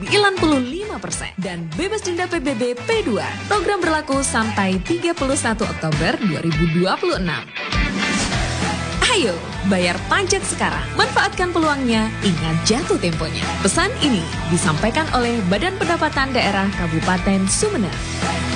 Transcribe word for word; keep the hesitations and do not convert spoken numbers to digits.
sembilan puluh lima persen dan bebas denda P B B P dua. Program berlaku sampai tiga puluh satu Oktober dua ribu dua puluh enam. Ayo, bayar pajak sekarang. Manfaatkan peluangnya, ingat jatuh temponya. Pesan ini disampaikan oleh Badan Pendapatan Daerah Kabupaten Sumeneb.